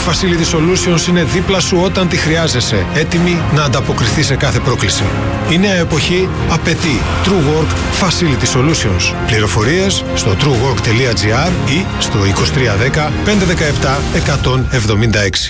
Facility Solutions είναι δίπλα σου όταν τη χρειάζεσαι, έτοιμη να ανταποκριθεί σε κάθε πρόκληση. Η νέα εποχή απαιτεί True Work Facility Solutions. Πληροφορίες στο truework.gr ή στο 2310 517 176.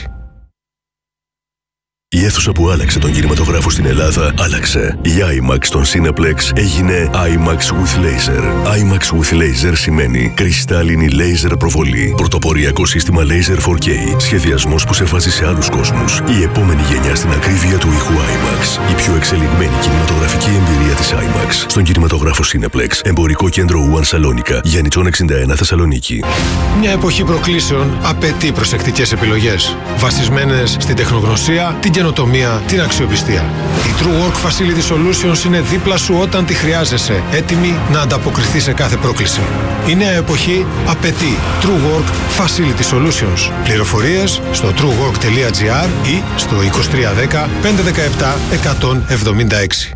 Η αίθουσα που άλλαξε τον κινηματογράφο στην Ελλάδα άλλαξε. Η IMAX στον Cineplex έγινε IMAX with Laser. IMAX with Laser σημαίνει κρυστάλλινη laser προβολή, πρωτοποριακό σύστημα Laser 4K, σχεδιασμός που σε βάζει σε άλλους κόσμους. Η επόμενη γενιά στην ακρίβεια του ήχου IMAX. Η πιο εξελιγμένη κινηματογραφική εμπειρία της IMAX στον κινηματογράφο Cineplex. Εμπορικό κέντρο One Σαλόνικα, Γιαννητσών 61 Θεσσαλονίκη. Μια εποχή προκλήσεων απαιτεί προσεκτικές επιλογές, βασισμένες στην τεχνογνωσία, την καινοτομία, την αξιοπιστία. Η True Work Facility Solutions είναι δίπλα σου όταν τη χρειάζεσαι, έτοιμη να ανταποκριθεί σε κάθε πρόκληση. Η νέα εποχή απαιτεί True Work Facility Solutions. Πληροφορίες στο truework.gr ή στο 2310 517 176.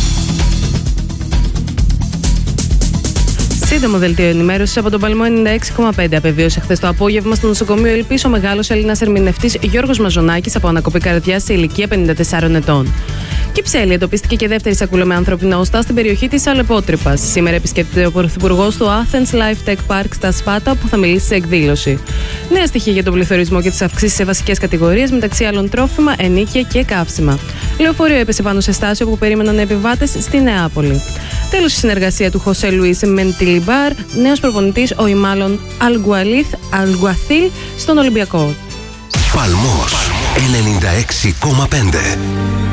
Σύντομο δελτίο ενημέρωση από τον Παλμό 96,5. Απεβίωσε χθες το απόγευμα στο νοσοκομείο Ελπής ο μεγάλος Έλληνας ερμηνευτής Γιώργος Μαζονάκης από ανακοπή καρδιάς σε ηλικία 54 ετών. Κυψέλη, εντοπίστηκε και δεύτερη σακούλα με ανθρώπινα οστά στην περιοχή της Αλεπότρυπας. Σήμερα επισκέπτεται ο πρωθυπουργός του Athens Life Tech Park στα Σπάτα, που θα μιλήσει σε εκδήλωση. Νέα στοιχεία για τον πληθωρισμό και τις αυξήσεις σε βασικές κατηγορίες, μεταξύ άλλων τρόφιμα, ενίκεια και καύσιμα. Λεωφορείο έπεσε πάνω σε στάσιο που περίμεναν επιβάτες στη Νεάπολη. Τέλος, η συνεργασία του Χωσέ Λουίς Μεντιλιμπάρ, νέος προπονητής ο Ιμάλων Αλγκουαθίλ στον Ολυμπιακό. Παλμός 96,5.